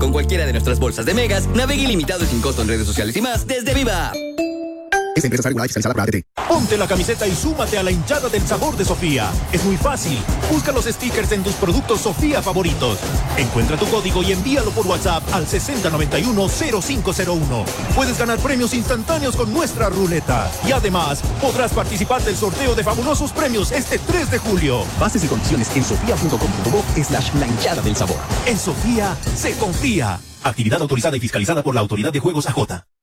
con cualquiera de nuestras bolsas de megas, navegue ilimitado y sin costo en redes sociales y más desde Viva. Esta empresa está regulada y fiscalizada por ADT. Ponte la camiseta y súmate a la hinchada del sabor de Sofía. Es muy fácil. Busca los stickers en tus productos Sofía favoritos. Encuentra tu código y envíalo por WhatsApp al 6091-0501. Puedes ganar premios instantáneos con nuestra ruleta. Y además, podrás participar del sorteo de fabulosos premios este 3 de julio. Bases y condiciones en sofia.com.bo/la hinchada del sabor. En Sofía se confía. Actividad autorizada y fiscalizada por la Autoridad de Juegos AJ.